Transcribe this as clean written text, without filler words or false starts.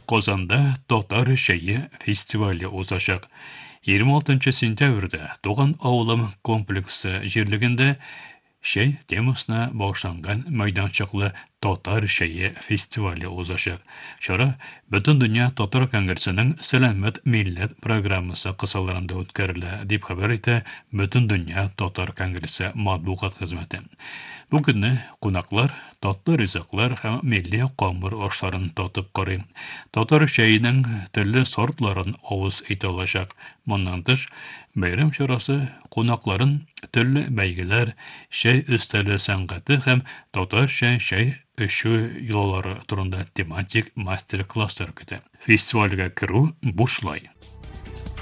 Qozanda Татар шәйе фестивале узачак. 26 сентябрьдә Туган авылым комплексы җирлегендә шәй темасына багышланган мәйданчыклы Татар шәйе фестивале узачак. Чара Бөтен дөнья Татар конгрессының Сәламәт милләт программасы кысаларында үткәрелә, дип хәбәр итә Бөтен дөнья Татар конгрессы матбугат хезмәте. Бу көнне кунаклар татар ризыклар һәм милли камыр ашларын татып карый. Татар шәйенең төрле сортларын авыз итә алачак. Моннан тыш, бәйрәм чарасы кунакларын төрле бәйгеләр, шәй өстәле сәнгате һәм татарча шәй эшү юллары турында тематик мастер-класслар көтә. Фестивальгә керү бушлай.